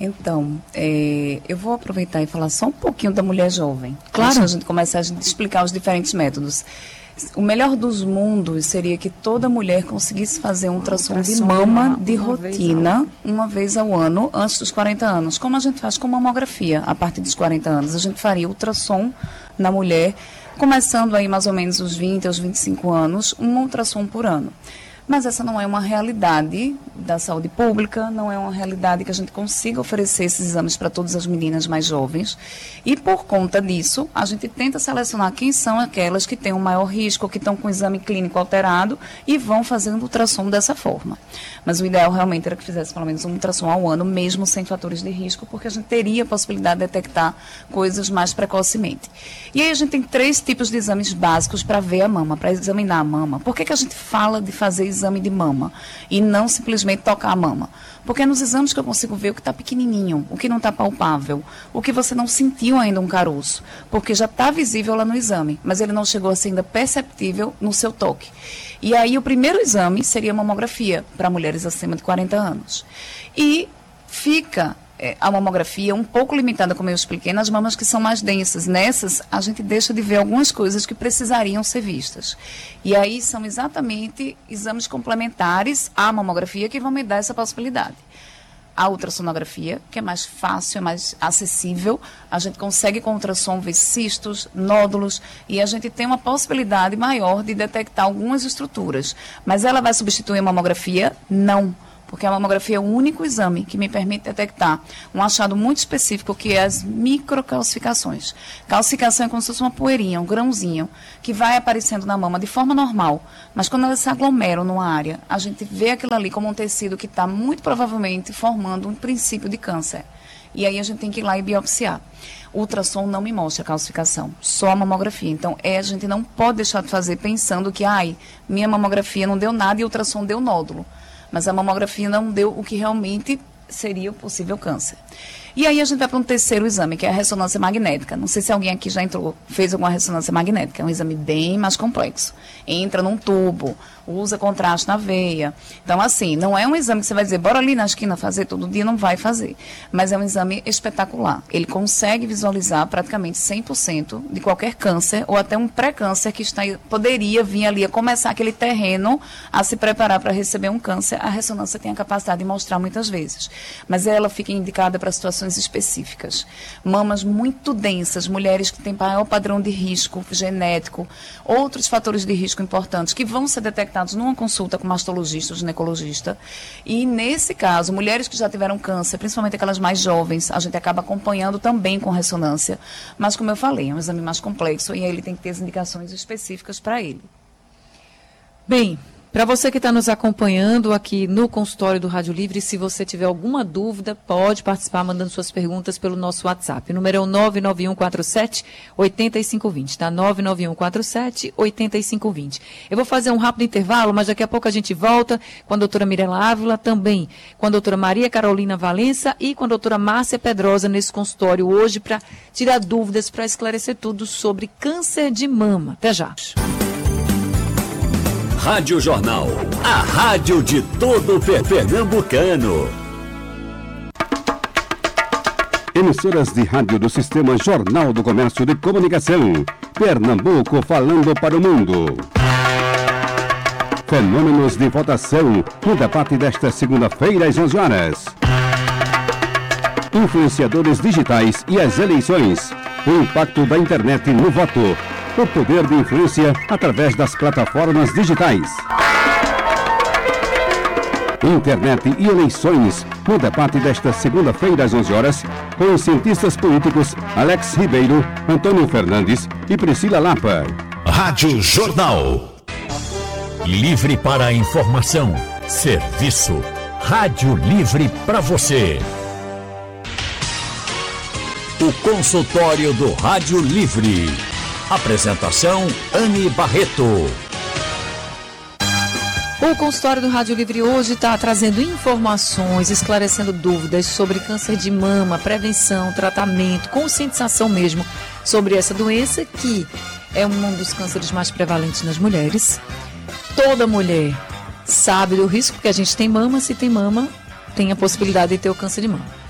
Então, eu vou aproveitar e falar só um pouquinho da mulher jovem. Claro. Antes de a gente começar a explicar os diferentes métodos. O melhor dos mundos seria que toda mulher conseguisse fazer um ultrassom de mama de rotina uma vez ao ano, antes dos 40 anos. Como a gente faz com mamografia, a partir dos 40 anos. A gente faria ultrassom na mulher, começando aí mais ou menos os 20 aos 25 anos, um ultrassom por ano. Mas essa não é uma realidade da saúde pública, não é uma realidade que a gente consiga oferecer esses exames para todas as meninas mais jovens. E por conta disso, a gente tenta selecionar quem são aquelas que têm um maior risco, que estão com o exame clínico alterado e vão fazendo ultrassom dessa forma. Mas o ideal realmente era que fizesse pelo menos um ultrassom ao ano, mesmo sem fatores de risco, porque a gente teria a possibilidade de detectar coisas mais precocemente. E aí a gente tem 3 tipos de exames básicos para ver a mama, para examinar a mama. Por que a gente fala de fazer exame de mama e não simplesmente tocar a mama? Porque é nos exames que eu consigo ver o que está pequenininho, o que não está palpável, o que você não sentiu ainda um caroço, porque já está visível lá no exame, mas ele não chegou a ser ainda perceptível no seu toque. E aí o primeiro exame seria a mamografia para mulheres acima de 40 anos. E fica a mamografia um pouco limitada, como eu expliquei, nas mamas que são mais densas. Nessas, a gente deixa de ver algumas coisas que precisariam ser vistas. E aí são exatamente exames complementares à mamografia que vão me dar essa possibilidade. A ultrassonografia, que é mais fácil, é mais acessível, a gente consegue com ultrassom ver cistos, nódulos, e a gente tem uma possibilidade maior de detectar algumas estruturas. Mas ela vai substituir a mamografia? Não. Porque a mamografia é o único exame que me permite detectar um achado muito específico, que é as microcalcificações. Calcificação é como se fosse uma poeirinha, um grãozinho, que vai aparecendo na mama de forma normal, mas quando elas se aglomeram numa área, a gente vê aquilo ali como um tecido que está muito provavelmente formando um princípio de câncer. E aí a gente tem que ir lá e biopsiar. O ultrassom não me mostra a calcificação, só a mamografia. Então, a gente não pode deixar de fazer pensando que, minha mamografia não deu nada e o ultrassom deu nódulo. Mas a mamografia não deu o que realmente seria o possível câncer. E aí a gente vai para um terceiro exame, que é a ressonância magnética. Não sei se alguém aqui já fez alguma ressonância magnética. É um exame bem mais complexo. Entra num tubo, usa contraste na veia. Então, assim, não é um exame que você vai dizer, bora ali na esquina fazer todo dia, não vai fazer. Mas é um exame espetacular. Ele consegue visualizar praticamente 100% de qualquer câncer, ou até um pré-câncer que poderia vir ali a começar aquele terreno a se preparar para receber um câncer. A ressonância tem a capacidade de mostrar muitas vezes. Mas ela fica indicada para situações específicas. Mamas muito densas, mulheres que têm maior padrão de risco genético, outros fatores de risco importantes que vão ser detectados numa consulta com mastologista ou ginecologista. E nesse caso, mulheres que já tiveram câncer, principalmente aquelas mais jovens, a gente acaba acompanhando também com ressonância. Mas, como eu falei, é um exame mais complexo e aí ele tem que ter as indicações específicas para ele. Bem, para você que está nos acompanhando aqui no consultório do Rádio Livre, se você tiver alguma dúvida, pode participar mandando suas perguntas pelo nosso WhatsApp. O número é o 99147-8520, tá? 99147-8520. Eu vou fazer um rápido intervalo, mas daqui a pouco a gente volta com a doutora Mirela Ávila, também com a doutora Maria Carolina Valença e com a doutora Márcia Pedrosa nesse consultório hoje para tirar dúvidas, para esclarecer tudo sobre câncer de mama. Até já. Rádio Jornal, a rádio de todo pernambucano. Emissoras de rádio do Sistema Jornal do Comércio de Comunicação. Pernambuco falando para o mundo. Fenômenos de votação no debate desta segunda-feira às 11 horas. Influenciadores digitais e as eleições. O impacto da internet no voto. O poder de influência através das plataformas digitais. Internet e eleições, no debate desta segunda-feira às 11 horas, com os cientistas políticos Alex Ribeiro, Antônio Fernandes e Priscila Lapa. Rádio Jornal. Livre para a informação, serviço. Rádio Livre para você. O consultório do Rádio Livre. Apresentação, Anne Barreto. O consultório do Rádio Livre hoje está trazendo informações, esclarecendo dúvidas sobre câncer de mama, prevenção, tratamento, conscientização mesmo sobre essa doença, que é um dos cânceres mais prevalentes nas mulheres. Toda mulher sabe do risco que a gente tem mama, se tem mama, tem a possibilidade de ter o câncer de mama.